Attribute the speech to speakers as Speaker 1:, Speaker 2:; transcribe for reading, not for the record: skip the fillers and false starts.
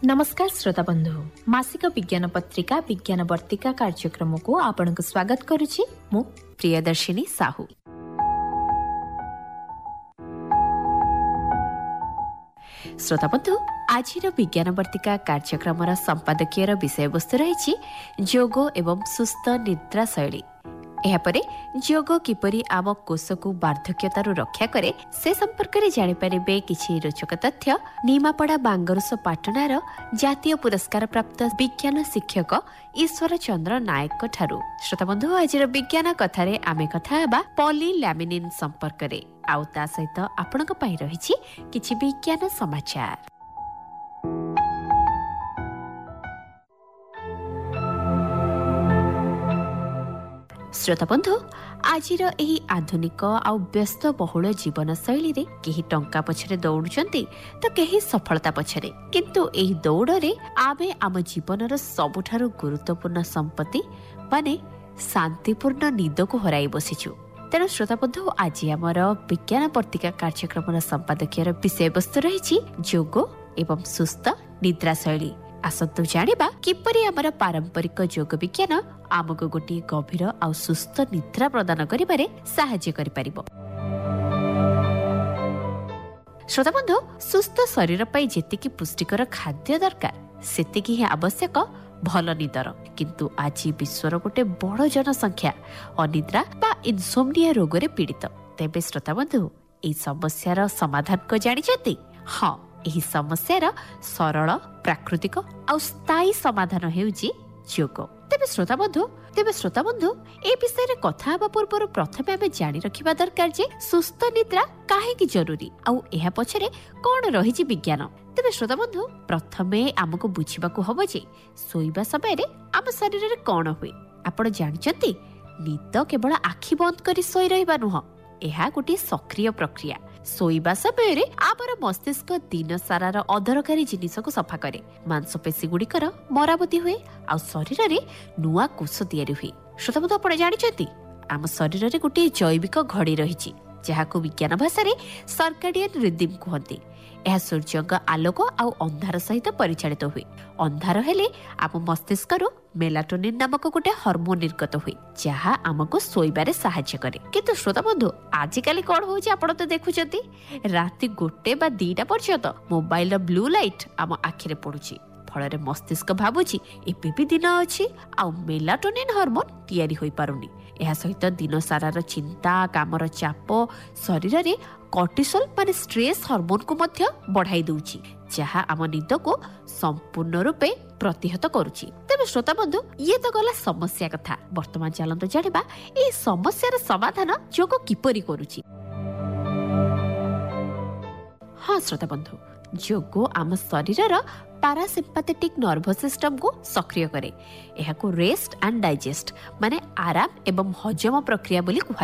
Speaker 1: नमस्कार श्रोता बंधु, मासिक विज्ञान पत्रिका विज्ञान वर्तिका कार्यक्रम को आपन को स्वागत करुछि मु प्रियदर्शिनी साहू। श्रोता बंधु, आज विज्ञान वर्तिका कार्यक्रम संपादकीय विषय वस्तु रही योग एवं सुस्थ निद्रा शैली। एहापरे योग किपरि आम कोष को वार्धक्यतारु रक्षा करे से संपर्क में जानिपारे किछि रोचक तथ्य निमापड़ा बांगरुस पाटनार जातीय पुरस्कार प्राप्त विज्ञान शिक्षक ईश्वर चंद्र नायक ठारू। श्रोता बंधु, आज विज्ञान कथारे आमे कथा हेबा पॉलीलैमिनिन संपर्क रे, आउ ता सहित आपणक पई रहिछि किछि विज्ञान समाचार। श्रोता बंधु, आज आधुनिक आउ व्यस्त बहुल जीवन शैली रे केही टंका पछरे दौड़ुचंती तो केही सफलता पछरे, किंतु एही दौड़रे आमे आम जीवनर सबुठारु गुरुत्वपूर्ण संपत्ति माने शांतिपूर्ण निद को हराई बसिछु। तेणु श्रोता बंधु, आज आमर विज्ञान पत्रिका कार्यक्रम संपादकीय विषय वस्तु रही योग एवं सुस्थ निद्रा शैली। आसतु जानिबा किपरि आमर पारंपरिक योग विज्ञान आमको गोटे गभीर आ सुस्थ निद्रा प्रदान करिबारे सहाय्य करि परिबो। श्रोता बंधु, सुस्थ शरीर पई जेतिकी पुष्टिकर खाद्य दरकार सेतिकी ही आवश्यक भल निदर, किंतु आज विश्वर गोटे बड़ जनसंख्या अनिद्रा बा इनसोम्निया रोग रे पीड़ित। तेबे श्रोता बंधु, एई समस्यार समाधान को जानिछथि? हां, एही समस्यार सरल प्राकृतिक आ स्थायी समाधान हेउची योग। तेबे श्रोता बंधु ए विषय रे कथा हेबा पूर्व प्रथमे आमे जानि रखिबा दरकार जे सुस्थ निद्रा काहे की जरूरी आउ एहा पछरे कोन रहिछि विज्ञान। तेबे श्रोता बंधु, प्रथमे हमको बुझिबाकू हबो जे सोइबा समय रे आम शरीर रे कोन होय। आपण जानिचंती, निद केवल आखि बंद करी सोई रहबा नुह, एहा गोटे सक्रिय प्रक्रिया। सोइबा समय रे आमर मस्तिष्क दिन सारार अदरकारी जिनिस को सफा करे, मांसपेशी गुड़िकर मरामती हुए आ शरीर रे नुआ कोष तैयारी हुए। श्रोता बंधु, आपण जानिचंती, आम शरीर रे गोटे जैविक घड़ी रहिछि जहाको विज्ञान भाषा रे सर्काडियन रिदम कहते। यह सूर्यक आलोक आउ अंधार सहित परिचालित हुए। अंधार हेले आम मस्तिष्क मेलाटोनिन नामक गोटे हार्मोन निर्गत हुए जहाँ आमको सोइबारे सहाय्य करे। किंतु श्रोता बंधु, आजिकाली कौन होउछि आपण तो देखुचंती, राति 1 बा 2टा पर्यंत मोबाइल ब्लू लाइट आम आखिरे पड़ुछि। फଳରେ मस्तिष्क भाबुछि एबे भी दिन अछि आ मेलाटोनिन हार्मोन तैयारी होई पारुनी। एहा सहित दिन सारार चिंता, कामर चाप शरीर रे कॉर्टिसोल माने स्ट्रेस हार्मोन को मध्य बढ़ाई दउछि जहाँ आम निद को संपूर्ण रूपे प्रतिहत करुछि। तेबे श्रोता बंधु, ये तो गला समस्या कथा। वर्तमान चलंत जानिबा ए समस्यार समाधान योग किपरि करुछि। हाँ श्रोता बंधु, योग आम शरीरर पारासिम्पैथेटिक नर्वस सिस्टम को सक्रिय करे। एहाको रेस्ट एंड डाइजेस्ट माने आराम एवं हजम प्रक्रिया बोली